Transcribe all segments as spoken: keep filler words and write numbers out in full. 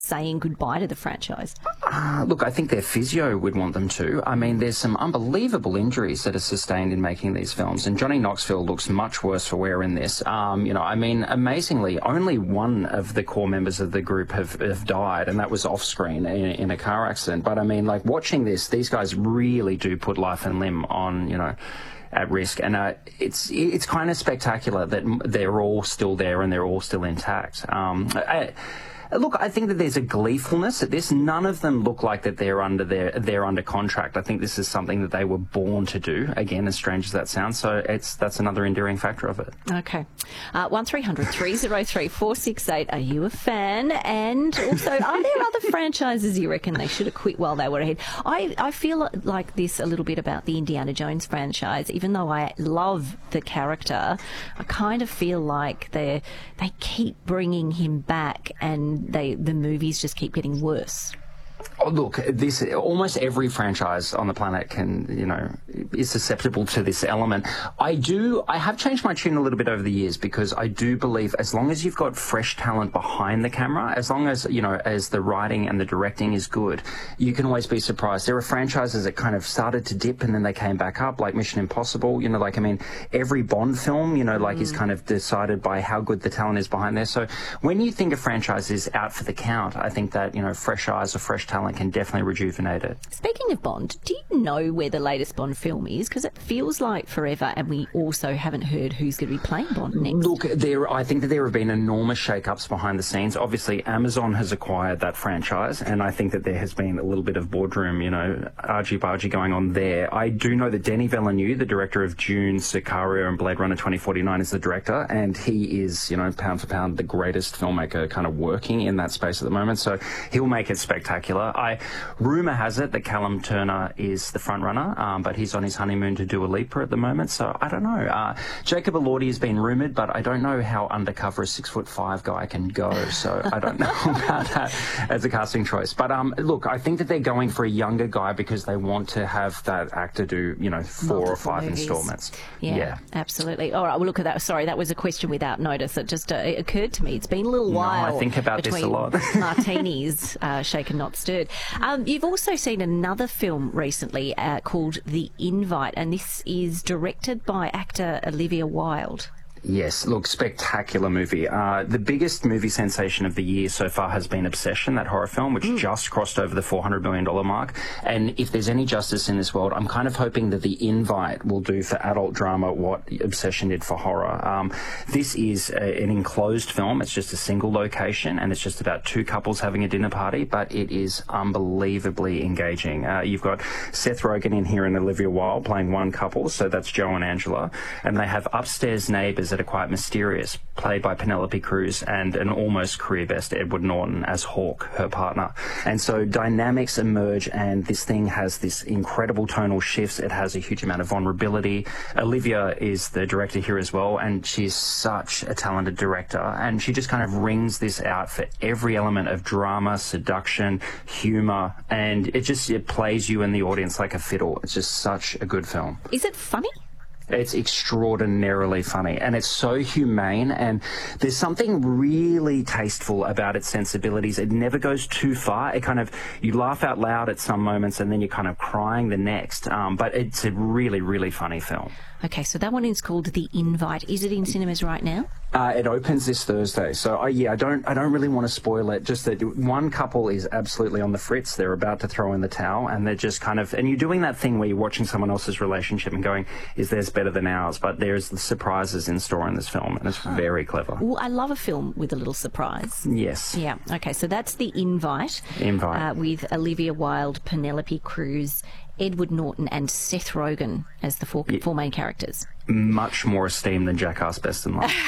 saying goodbye to the franchise? Uh, look, I think their physio would want them to. I mean, there's some unbelievable injuries that are sustained in making these films, and Johnny Knoxville looks much worse for wear in this. Um, you know, I mean, amazingly, only one of the core members of the group have, have died, and that was off-screen in, in a car accident. But I mean, like, watching this, these guys really do put life and limb on, you know, at risk, and uh, it's it's kind of spectacular that they're all still there and they're all still intact. Um, I, Look, I think that there's a gleefulness at this. None of them look like that they're under their they're under contract. I think this is something that they were born to do. Again, as strange as that sounds, so it's that's another endearing factor of it. Okay, uh, one three hundred three oh three four six eight. Are you a fan? And also, are there other franchises you reckon they should have quit while they were ahead? I I feel like this a little bit about the Indiana Jones franchise. Even though I love the character, I kind of feel like they they keep bringing him back and They the movies just keep getting worse. Oh, look, this almost every franchise on the planet can, you know, is susceptible to this element. I do, I have changed my tune a little bit over the years because I do believe as long as you've got fresh talent behind the camera, as long as, you know, as the writing and the directing is good, you can always be surprised. There are franchises that kind of started to dip and then they came back up, like Mission Impossible, you know, like, I mean, every Bond film, you know, like mm. is kind of decided by how good the talent is behind there. So when you think a franchise is out for the count, I think that, you know, fresh eyes or fresh talent can definitely rejuvenate it. Speaking of Bond, do you know where the latest Bond film is? Because it feels like forever, and we also haven't heard who's going to be playing Bond next. Look, there, I think that there have been enormous shake-ups behind the scenes. Obviously, Amazon has acquired that franchise, and I think that there has been a little bit of boardroom, you know, argy-bargy going on there. I do know that Denis Villeneuve, the director of Dune, Sicario, and Blade Runner twenty forty-nine, is the director, and he is, you know, pound for pound, the greatest filmmaker kind of working in that space at the moment, so he'll make it spectacular. I rumour has it that Callum Turner is the front runner, um, but he's on his honeymoon to Dua Lipa at the moment, so I don't know. Uh, Jacob Elordi has been rumoured, but I don't know how undercover a six foot five guy can go, so I don't know about that as a casting choice. But um, look, I think that they're going for a younger guy because they want to have that actor do, you know, four Multiple or five movies. Instalments. Yeah, yeah, absolutely. All right, well, look at that. Sorry, that was a question without notice. It just uh, it occurred to me. It's been a little while. No, I think about this a lot. Martinis, uh, shaken, not stirred. Um, you've also seen another film recently uh, called The Invite, and this is directed by actor Olivia Wilde. Yes, look, spectacular movie. Uh, the biggest movie sensation of the year so far has been Obsession, that horror film, which mm. just crossed over the four hundred million dollars mark. And if there's any justice in this world, I'm kind of hoping that The Invite will do for adult drama what Obsession did for horror. Um, this is a, an enclosed film. It's just a single location, and it's just about two couples having a dinner party, but it is unbelievably engaging. Uh, you've got Seth Rogen in here and Olivia Wilde playing one couple, so that's Joe and Angela, and they have upstairs neighbours that are quite mysterious, played by Penelope Cruz, and an almost career best Edward Norton as Hawk, her partner. And so dynamics emerge, and this thing has this incredible tonal shifts. It has a huge amount of vulnerability. Olivia is the director here as well, and she's such a talented director, and she just kind of rings this out for every element of drama, seduction, humour, and it just it plays you in the audience like a fiddle. It's just such a good film. Is it funny? It's extraordinarily funny, and it's so humane, and there's something really tasteful about its sensibilities. It never goes too far. It kind of, you laugh out loud at some moments and then you're kind of crying the next, um, but it's a really, really funny film. Okay, so that one is called The Invite. Is it in cinemas right now? Uh, it opens this Thursday, so uh, yeah, I don't, I don't really want to spoil it. Just that one couple is absolutely on the fritz. They're about to throw in the towel, and they're just kind of, and you're doing that thing where you're watching someone else's relationship and going, "Is theirs better than ours?" But there's the surprises in store in this film, and it's very clever. Well, I love a film with a little surprise. Yes. Yeah. Okay, so that's The Invite. Invite uh, with Olivia Wilde, Penelope Cruz, Edward Norton, and Seth Rogen as the four, yeah. four main characters. Much more esteemed than Jackass Best in Life.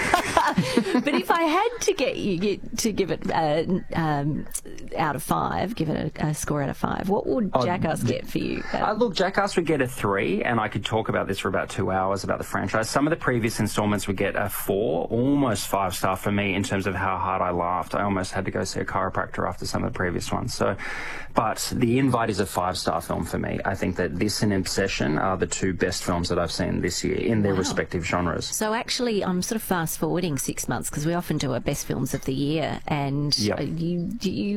But if I had to get you get, to give it uh, um, out of five, give it a, a score out of five, what would Jackass oh, get for you? Uh, look, Jackass would get a three, and I could talk about this for about two hours about the franchise. Some of the previous installments would get a four, almost five star for me in terms of how hard I laughed. I almost had to go see a chiropractor after some of the previous ones. So, but The Invite is a five star film for me. I think that this and Obsession are the two best films that I've seen this year. year in their Wow. respective genres. So actually, I'm sort of fast forwarding six months because we often do our best films of the year, and Yep. uh, you you